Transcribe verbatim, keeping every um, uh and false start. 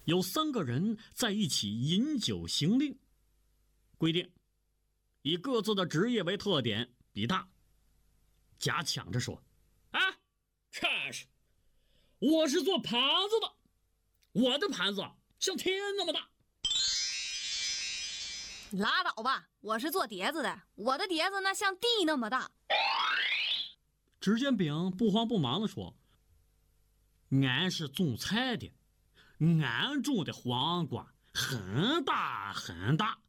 有三个人在一起饮酒行令。规定以各自的职业为特点比大。甲抢着说：啊，这是，我是做盘子的，我的盘子像天那么大。 拉倒吧，我是做碟子的，我的碟子那像地那么大。 只见丙不慌不忙地说：俺是种菜的，俺种的黄瓜很大很大，